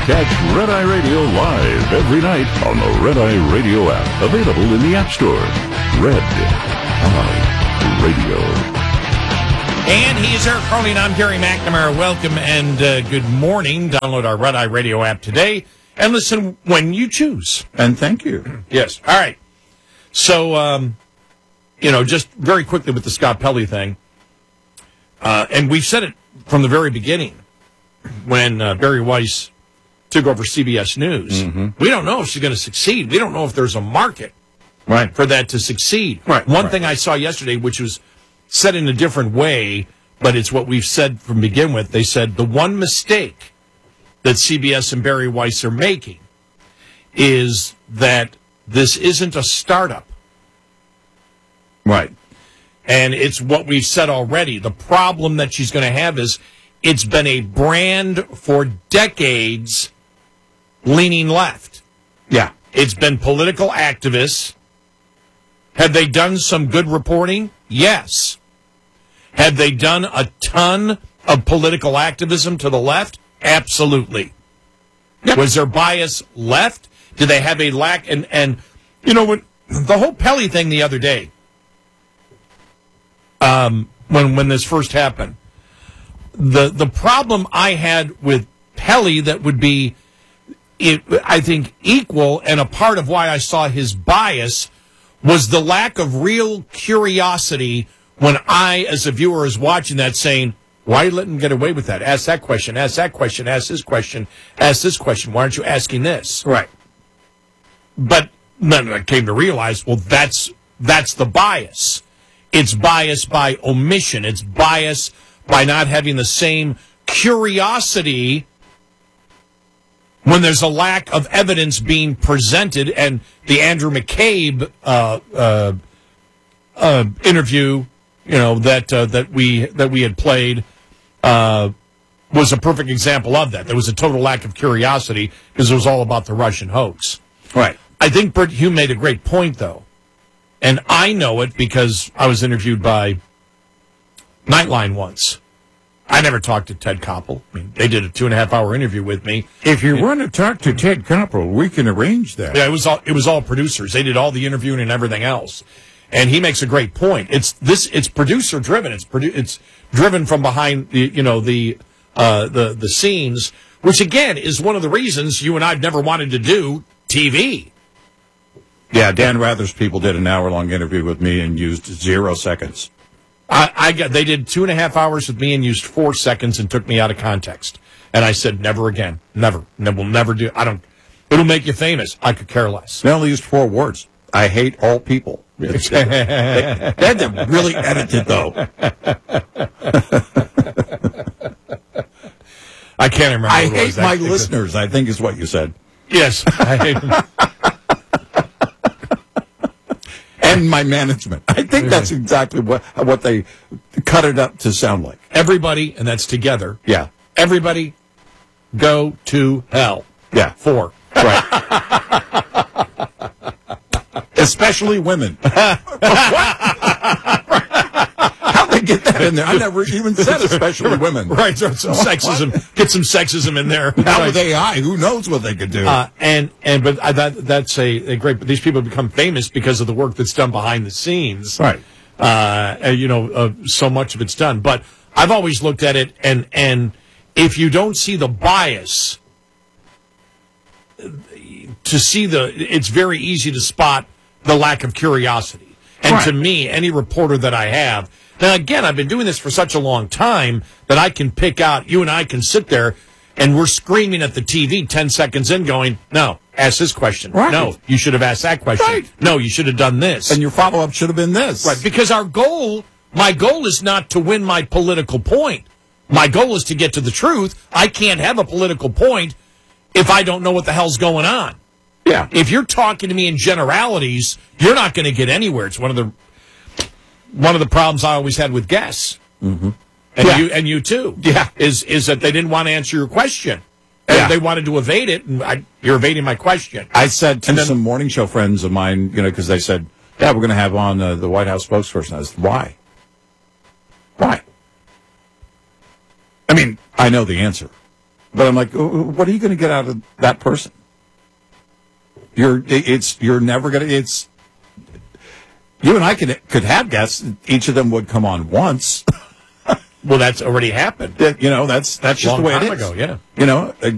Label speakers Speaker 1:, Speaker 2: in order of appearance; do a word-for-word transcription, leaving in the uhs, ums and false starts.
Speaker 1: Catch Red Eye Radio live every night on the Red Eye Radio app. Available in the App Store. Red Eye Radio.
Speaker 2: And he is Eric Crowley, and I'm Gary McNamara. Welcome and uh, good morning. Download our Red Eye Radio app today and listen when you choose.
Speaker 3: And thank you.
Speaker 2: Yes. All right. So, um, you know, just very quickly with the Scott Pelley thing, uh, and we've said it from the very beginning when uh, Barry Weiss took over C B S News.
Speaker 3: Mm-hmm.
Speaker 2: We don't know if she's going to succeed. We don't know if there's a market
Speaker 3: right.
Speaker 2: for that to succeed.
Speaker 3: Right.
Speaker 2: One
Speaker 3: right.
Speaker 2: thing I saw yesterday, which was said in a different way, but it's what we've said from begin with. They said the one mistake that C B S and Barry Weiss are making is that this isn't a startup.
Speaker 3: Right.
Speaker 2: And it's what we've said already. The problem that she's going to have is it's been a brand for decades leaning left.
Speaker 3: Yeah.
Speaker 2: It's been political activists. Have they done some good reporting? Yes. Have they done a ton of political activism to the left? Absolutely. Yep. Was their bias left? Did they have a lack? And, and you know, when the whole Pelley thing the other day, um, when when this first happened, the the problem I had with Pelley that would be, it, I think, equal and a part of why I saw his bias was the lack of real curiosity when I, as a viewer, is watching that saying, why are you letting him get away with that? Ask that question, ask that question, ask this question, ask this question. Why aren't you asking this?
Speaker 3: Right.
Speaker 2: But then I came to realize, well, that's that's the bias. It's bias by omission. It's bias by not having the same curiosity when there's a lack of evidence being presented. And the Andrew McCabe uh, uh, uh, interview, you know, that uh, that we that we had played uh, was a perfect example of that. There was a total lack of curiosity because it was all about the Russian hoax.
Speaker 3: Right.
Speaker 2: I think Bert Hume made a great point, though. And I know it because I was interviewed by Nightline once. I never talked to Ted Koppel. I mean, they did a two and a half hour interview with me.
Speaker 3: If you want to talk to Ted Koppel, we can arrange that.
Speaker 2: Yeah, it was all it was all producers. They did all the interviewing and everything else. And he makes a great point. It's this. It's producer driven. It's produ- It's driven from behind the you know the uh, the the scenes, which again is one of the reasons you and I've never wanted to do T V.
Speaker 3: Yeah, Dan Rather's people did an hour-long interview with me and used zero seconds.
Speaker 2: I, I got. They did two and a half hours with me and used four seconds and took me out of context. And I said, never again. Never. Ne- we'll never do. I don't. It'll make you famous. I could care less.
Speaker 3: They only used four words. I hate all people. they, they had to really edit it, though.
Speaker 2: I can't remember.
Speaker 3: I
Speaker 2: what it
Speaker 3: hate
Speaker 2: was.
Speaker 3: my
Speaker 2: That-
Speaker 3: listeners, I think is what you said.
Speaker 2: Yes. I hate
Speaker 3: And my management. I think that's exactly what what they cut it up to sound like.
Speaker 2: Everybody, and that's together.
Speaker 3: Yeah.
Speaker 2: Everybody go to hell.
Speaker 3: Yeah.
Speaker 2: Four.
Speaker 3: Right. Especially women. How'd they get that in there? I never even said especially women.
Speaker 2: Right. Throw some sexism. Get some sexism in there.
Speaker 3: Now
Speaker 2: Right.
Speaker 3: with A I, who knows what they could do?
Speaker 2: Uh, and and but uh, that that's a, a great. But these people become famous because of the work that's done behind the scenes.
Speaker 3: Right.
Speaker 2: Uh, and, you know, uh, so much of it's done. But I've always looked at it, and and if you don't see the bias, to see the, it's very easy to spot the lack of curiosity. And
Speaker 3: Right.
Speaker 2: to me, any reporter that I have. Now, again, I've been doing this for such a long time that I can pick out, you and I can sit there and we're screaming at the T V ten seconds in going, no, ask this question.
Speaker 3: Right.
Speaker 2: No, you should have asked that question.
Speaker 3: Right.
Speaker 2: No, you should have done this.
Speaker 3: And your follow-up should have been this.
Speaker 2: Right, because our goal, my goal is not to win my political point. My goal is to get to the truth. I can't have a political point if I don't know what the hell's going on.
Speaker 3: Yeah.
Speaker 2: If you're talking to me in generalities, you're not going to get anywhere. It's one of the one of the problems I always had with guests,
Speaker 3: mm-hmm.
Speaker 2: and
Speaker 3: yeah.
Speaker 2: you and you too.
Speaker 3: Yeah,
Speaker 2: is is that they didn't want to answer your question, and
Speaker 3: yeah.
Speaker 2: they wanted to evade it, and I, you're evading my question.
Speaker 3: I said to
Speaker 2: and then,
Speaker 3: some morning show friends of mine, you know, because they said, "Yeah, we're going to have on uh, the White House spokesperson." I said, "Why? Why?" I mean, I know the answer. But I'm like, what are you going to get out of that person? You're, it's, you're never going to, it's, you and I could, could have guests. Each of them would come on once.
Speaker 2: Well, that's already happened.
Speaker 3: You know, that's, that's just
Speaker 2: Long
Speaker 3: the way it
Speaker 2: time
Speaker 3: is.
Speaker 2: ago, yeah.
Speaker 3: You know,